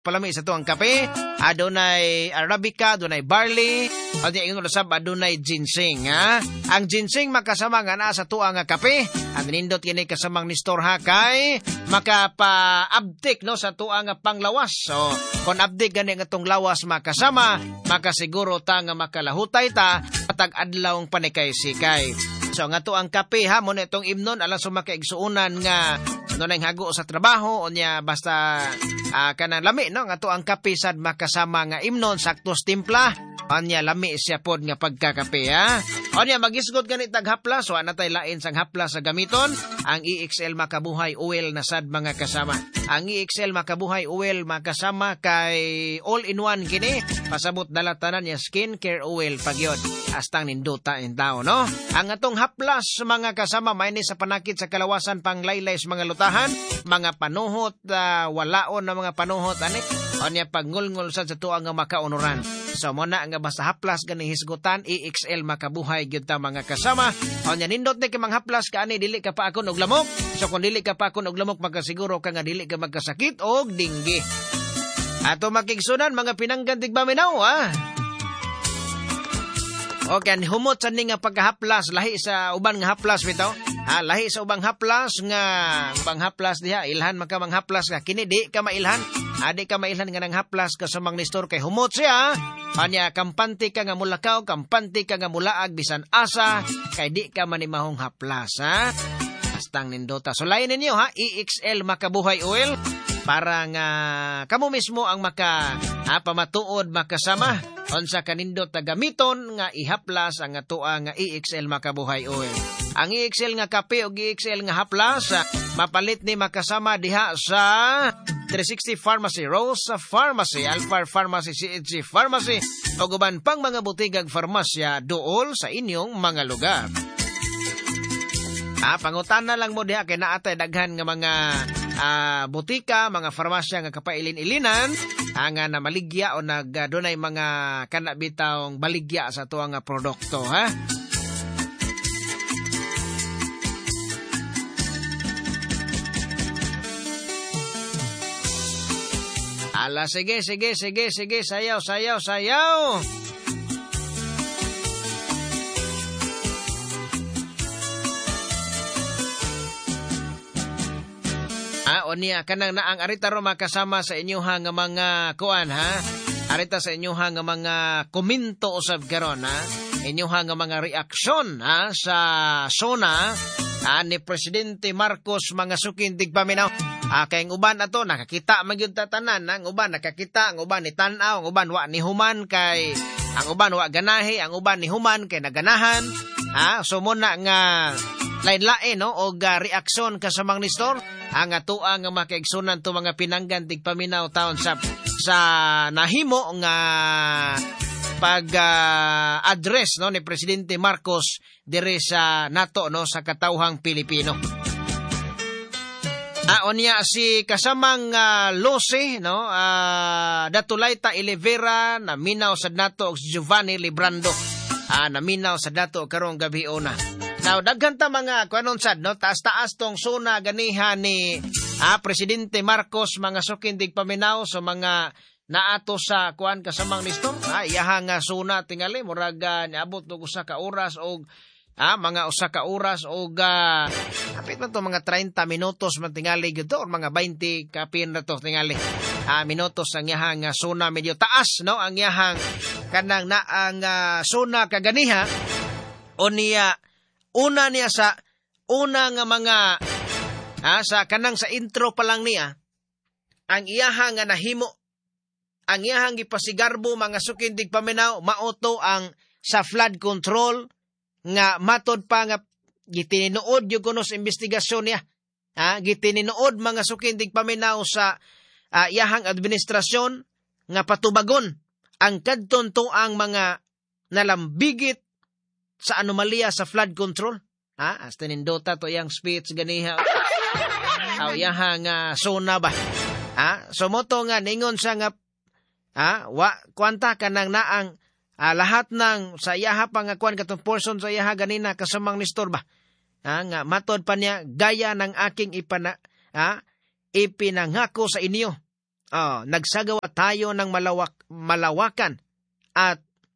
palami sa tuang kape, adunay arabica, adunay barley, at yung usab adunay ginseng, ha? Ang ginseng makasama nga naa sa tuang kape, ang nindot kini kasamang nistor ha kay makapa-abdik no sa tuang panglawas. So, kung abdik gani nga tong lawas makasama, makasiguro ta nga makalahutay ta patag adlawng panikay-sikay. So nga to ang kape ha mo itong imnon alang sumakaigsuunan nga nang hago sa trabaho onya basta kanang lami no nga to ang kape sad makasama nga imnon saktos timpla onya lami siya pod nga pagkakape ha. Onya magisgot ganit tag haplas so anatay lain sang haplas sa gamiton ang EXL makabuhay oil na sad mga kasama. Ang EXL makabuhay oil makasama kay all-in-one kini pasabot dalatanan niya skincare oil pagyod astang ninduta in tao no. Ang atong haplas mga kasama may ni sa panakit sa kalawasan pang laylay sa mga lutahan, mga panuhot walaon na mga panuhot ani onya pagngulngul sad sa tuang nga makaunuran. So mo na nga basta haplas gani hisgutan EXL makabuhay gyud ta mga kasama. Onya nindot ni kay mga haplas kaani dili ka pa akon og lamok. So kung dili ka pa akon og lamok makasiguro ka nga dili ka magkasakit og dinggi. Ato makigsunan mga pinanggan tigbaminaw ha. Okay, humot sa ni nga pagkahaplas lahi sa uban nga haplas bitaw. Lahi sa ubang haplas diha ilhan man ka mang haplas nga kini di ka mailhan. Di ka mailhan nga nang haplas ka sa mang nistor kay humot siya. Anya kampante ka nga mulakaw, kampante ka nga mulaag bisan asa kay di ka manimahong haplas ha. Astang nindota. So lain ninyo ha, EXL makabuhay oil para nga kamo mismo ang pamatuod makasama unsa kanindot ta gamiton nga ihaplas ang atoa nga EXL makabuhay oil. Ang EXL nga kape ug EXL nga haplas mapalit ni makasama diha sa 360 Pharmacy, Rosa Pharmacy, Alphar Pharmacy, CHG Pharmacy ug uban pang mga butigag farmasya duol sa inyong mga lugar. Pangutana lang mo diha kay naatay daghan nga mga butika, mga farmasya nga kapailin-ilinan nga na maligya o dunay mga kanabitawng baligya sa tuang nga produkto ha. Ala sige sayaw. Onya kanang naang arita ro makasama sa inyoha nga mga kuan ha. Arita sa inyoha nga mga komento usab karon ha. Inyoha nga mga reaksyon ha sa SONA ni Presidente Marcos mga sukin tigpaminaw. Kay ang uban ato nakakita magyud tatanan, ang uban nakakita, ang uban ni tan-aw, ang uban wa ni human kay ang uban wa ganahi, ang uban ni human kay naganahan. So mo na nga lain-lain no og reaksyon ka sa mga nistor ang atoa nga makaigsunan to mga pinanggan tigpaminaw taon sa nahimo nga pag-address no ni Presidente Marcos dire sa nato no sa katawhang Pilipino. Onya si kasamang Lose no Datulayta Olivera na minaw sa nato og Giovanni Librando naminaw sa dato karong gabi una. Now, daghan ta mga kuanon sad no, taas-taas tong SONA ganiha ni Presidente Marcos mga sukindig paminaw sa mga naato sa kuan kasamang nistor. Iyaha nga SONA tingali murag niabot og usa ka oras og mga usa ka oras og kapit man to mga 30 minutos man tingali gyud or mga 20 kapin na to tingali. Minutos ang iyahang SONA medyo taas no ang iyahang kanang naang SONA kaganiha o niya una niya sa una nga mga sa kanang sa intro pa lang niya ang iyahang nga nahimo ang iyahang gipasigarbo mga sukindig paminaw maoto ang sa flood control nga matod pa nga gitininuod yung kuno sa investigasyon niya gitininuod mga sukindig paminaw sa iyahang administrasyon nga patubagon ang kadton to ang mga nalambigit sa anomalya sa flood control. Hasta nindota to yang speech ganiha. Iyahang SONA ba? So moto nga ningon siya nga kwanta ka nang naang lahat ng sa iyaha pangakuan katong portion sa iyaha ganina kasamang nistor ba? Nga matod pa niya gaya ng aking ipinangako sa inyo nagsagawa tayo ng malawakan at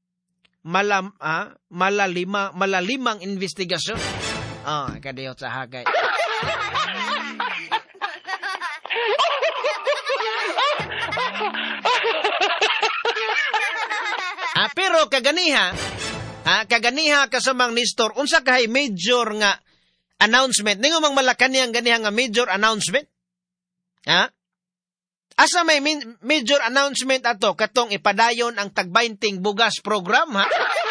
malalimang investigasyon. Kadiyot sa hagay. Pero kaganiha kasamang Nestor, unsa kahay major nga announcement. Ningo mang malakaniang ganiha nga major announcement? Asa may major announcement ato katong ipadayon ang tag-20 bugas program, ha?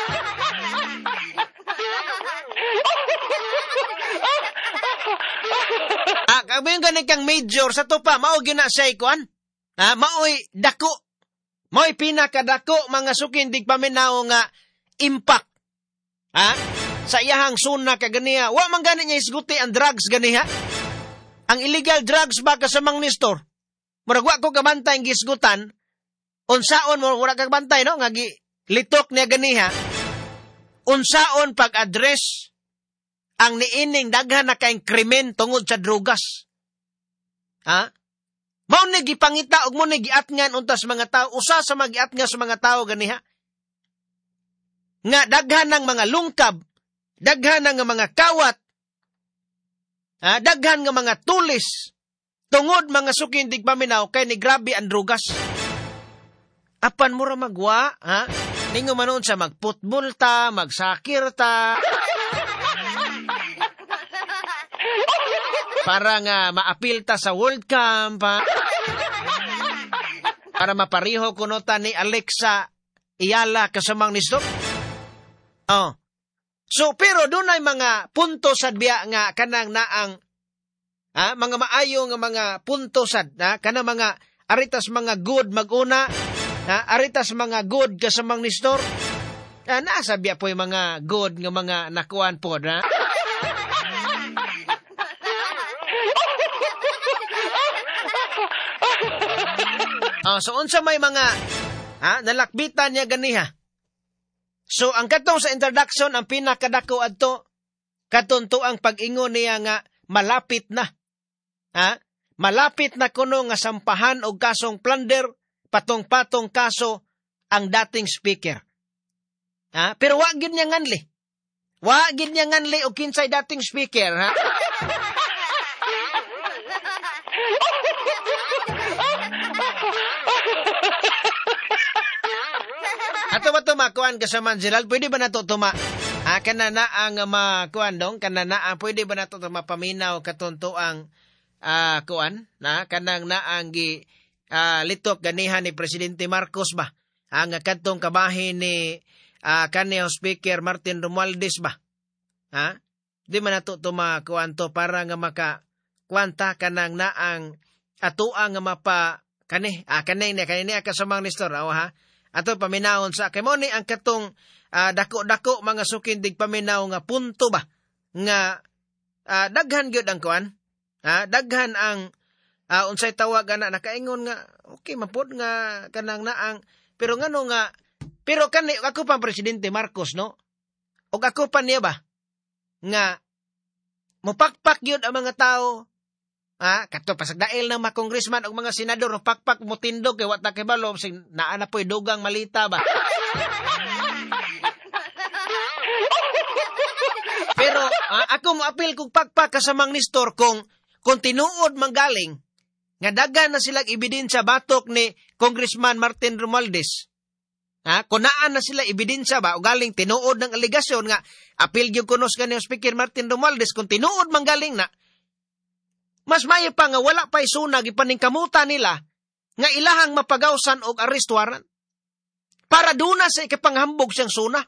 Kami yung ganit kang major sa to pa, mao gyud na siya ikuan. Maoy dako. Maoy pinakadako mga sukindig paminaw nga impact. Sa iyahang suna kaganiha. Wa man gani niya isguti ang drugs ganiha. Ang illegal drugs ba kasamang Nestor? Murag wa ko kabantay ang gisgutan. Unsaon mo wala kag bantay no nga litok niya ganiha. Unsaon pag-address ang niining daghan na kaing krimen tungod sa drugas. Mao ni gipangita og mo ni giatngan untas mga tao, usa sa magiatngan sa mga tao ganiha. Nga daghan ng mga lungkab, daghan ng mga kawat, daghan ng mga tulis tungod mga sukindig paminaw kay ni grabe ang drugas. Apan mo ra magwa, ningo manon sa magputbol ta, magsakir ta. Para nga maapil ta sa World Cup, para mapariho kuno ta ni Alexa Iyala kasamang Nestor. So pero dunay mga punto sad biya nga kanang naang mga maayo nga mga punto sad kanang mga aritas mga good maguna, aritas mga good kasamang Nestor. Nasa biya po yung mga good nga mga nakuan po so unsa may mga nalakbitan niya ganiha. So ang katong sa introduction ang pinakadako adto katunto ang pag-ingon niya nga malapit na. Malapit na kuno nga sampahan og kasong plunder, patong-patong kaso ang dating speaker. Pero wa gid niya nganli. Wa gid niya nganli og kinsay dating speaker, Ato ba ito makuan ka sa Manziral? Pwede ba na ito tuma? Kanana ang makuan dong? Kanana pwede ba na ito mapaminaw katunto ang kuan? Kanang na ang litok ganihan ni Presidente Marcos ba? Ang katong kabahin ni kaniyang Speaker Martin Romualdez ba? Di man na ito makuan to para nga makakwanta kanang na ang atuang nga mapa kanina kasamang Nestor, ato paminawon sa kay mo ni ang katong dako-dako mga sukindig paminaw nga punto ba nga daghan gyud ang kuan, daghan ang unsay tawag ana nakaingon nga okay mapod nga kanang naang pero ngano nga pero kani ako pa Presidente Marcos no og ako pa niya ba nga mopakpak gyud ang mga tao. Kato pasagdael ng mga congressman o mga senador o pakpak mo tindog kay wata kay balo naana po'y dugang malita ba. Pero ako mo apil kong pakpak kasamang Nestor kung tinuod manggaling nga dagan na silang ebidensya batok ni Congressman Martin Romualdez. Kung naan na sila ebidensya ba o galing tinuod ng aligasyon nga apil gyud kunos kaniyang Speaker Martin Romualdez kung tinuod manggaling na mas mayo pa nga wala pa'y sunag ipaningkamuta nila nga ilahang mapagawsan og arrest warrant para duna sa ikapanghambog siyang suna.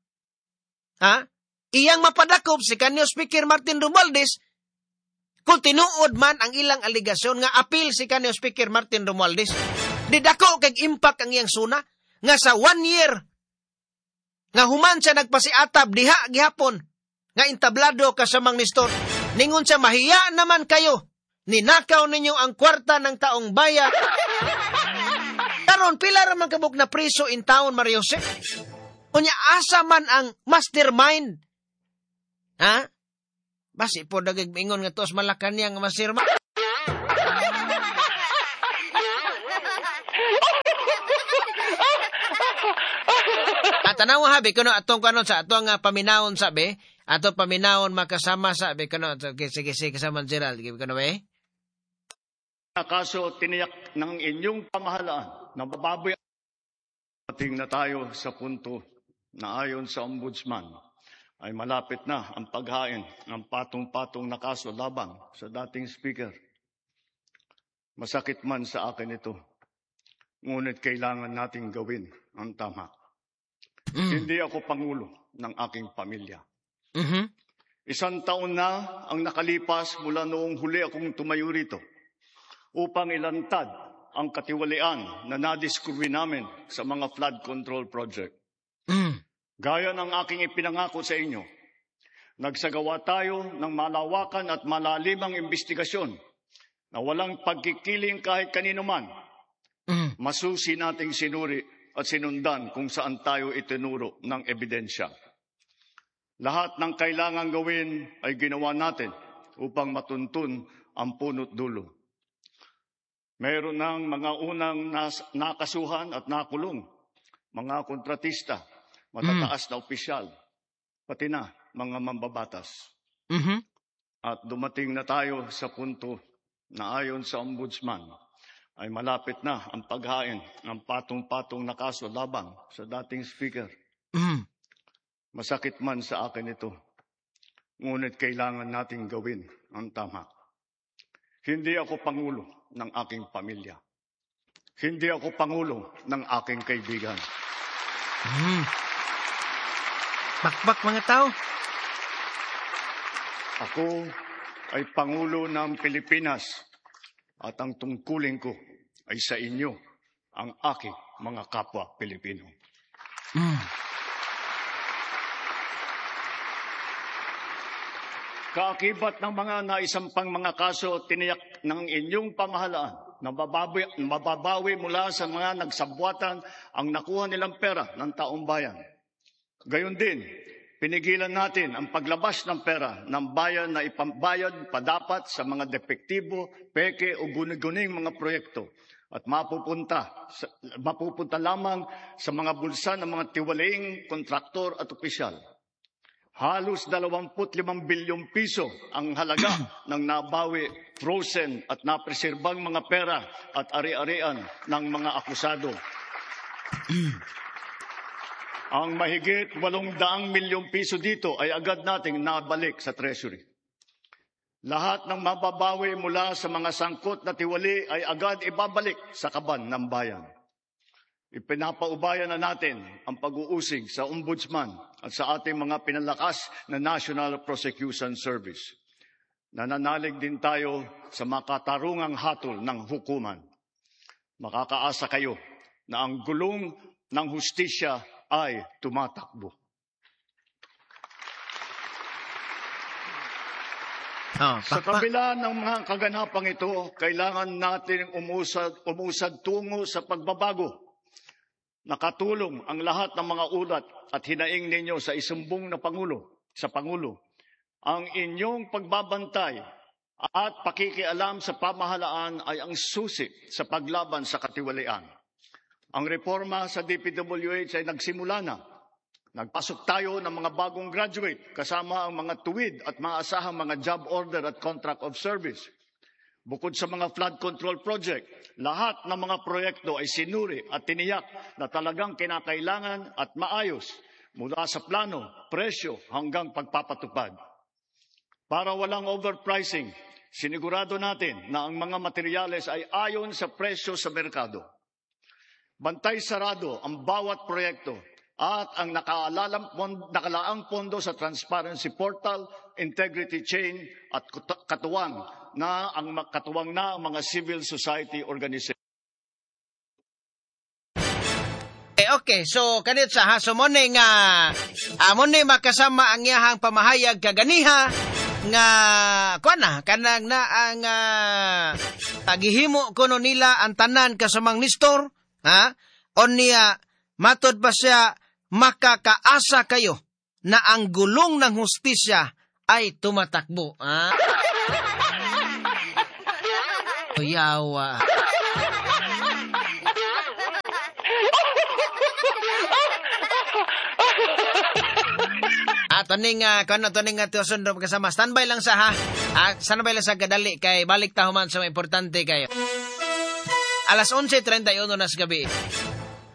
Iyang mapadakop si kanyo Speaker Martin Romualdez kung tinuod man ang ilang aligasyon nga apil si kanyo Speaker Martin Romualdez. Didako kag impact ang iyang suna nga sa 1 year nga human siya nagpasiatab diha gihapon nga intablado kasamang Nestor. Ningon siya, mahiya naman kayo. Ninakaw ninyo ang kwarta ng taong bayan. Karon pila ra man kabuk na priso in town, Mario Jose. Unya, asa man ang mastermind? Basi po dagig ingon nga tos Malacanang mastermind. tanaw habi kuno atong kanon sa atong paminawon sabi, ato paminawon makasama sabi kuno. Sige kasama Gerald, kuno ba? Kaso tiniyak ng inyong pamahalaan na bababoy. Ating na tayo sa punto na ayon sa Ombudsman ay malapit na ang paghain ng patong-patong na kaso laban sa dating speaker. Masakit man sa akin ito, ngunit kailangan nating gawin ang tama. Hindi ako pangulo ng aking pamilya. Isang taon na ang nakalipas mula noong huli akong tumayo rito upang ilantad ang katiwalian na nadiskubre namin sa mga flood control project. Gaya ng aking ipinangako sa inyo, nagsagawa tayo ng malawakan at malalimang investigasyon na walang pagkikiling kahit kanino man. Masusi nating sinuri at sinundan kung saan tayo itinuro ng ebidensya. Lahat ng kailangang gawin ay ginawa natin upang matuntun ang punot dulo. Mayroon ng mga unang nakasuhan at nakulong, mga kontratista, matataas na opisyal, pati na mga mambabatas. At dumating na tayo sa punto na ayon sa Ombudsman ay malapit na ang paghain ng patong-patong na kaso laban sa dating speaker. Masakit man sa akin ito, ngunit kailangan nating gawin ang tama. Hindi ako pangulo ng aking pamilya. Hindi ako pangulo ng aking kaibigan. Bakbak mga tao. Ako ay pangulo ng Pilipinas at ang tungkulin ko ay sa inyo, ang aking mga kapwa Pilipino. Kaakibat ng mga naisampang mga kaso, tiniyak ng inyong pamahalaan na mababawi mula sa mga nagsabwatan ang nakuha nilang pera ng taong bayan. Gayon din, pinigilan natin ang paglabas ng pera ng bayan na ipambayad padapat sa mga depektibo, peke o guni-guning mga proyekto at mapupunta lamang sa mga bulsa ng mga tiwalaing kontraktor at opisyal. Halos 25 bilyong piso ang halaga ng nabawi, frozen at napreserbang mga pera at ari-arian ng mga akusado. Ang mahigit 800 milyong piso dito ay agad nating nabalik sa Treasury. Lahat ng mababawi mula sa mga sangkot na tiwali ay agad ibabalik sa kaban ng bayan. Ipinapaubayan na natin ang pag-uusig sa Ombudsman at sa ating mga pinalakas na National Prosecution Service. Nananalig din tayo sa makatarungang hatol ng hukuman. Makakaasa kayo na ang gulong ng hustisya ay tumatakbo. Sa kabila ng mga kaganapang ito, kailangan natin umusad tungo sa pagbabago. Nakatulong ang lahat ng mga ulat at hinaing ninyo sa isumbong na Pangulo. Ang inyong pagbabantay at pakikialam sa pamahalaan ay ang susi sa paglaban sa katiwalian. Ang reforma sa DPWH ay nagsimula na. Nagpasok tayo ng mga bagong graduate kasama ang mga tuwid at maasahang mga job order at contract of service. Bukod sa mga flood control project, lahat ng mga proyekto ay sinuri at tiniyak na talagang kinakailangan at maayos mula sa plano, presyo hanggang pagpapatupad. Para walang overpricing, sinigurado natin na ang mga materyales ay ayon sa presyo sa merkado. Bantay sarado ang bawat proyekto at ang nakalaang pondo sa transparency portal, integrity chain at katuwang na ang mga civil society organization. Okay, so kanit sa so mo nga makasama ang iyahang pamahayag kaganiha nga kanang na ang gihimo kuno nila ang tanan kasamang Nestor, o niya matod ba siya makakaasa kayo na ang gulong ng hustisya ay tumatakbo. Yawa. Tuning tusundo kasama. Standby lang sa ha. Standby lang sa kadali kay balik ta human sa importante kayo. 11:31 na sa gabi.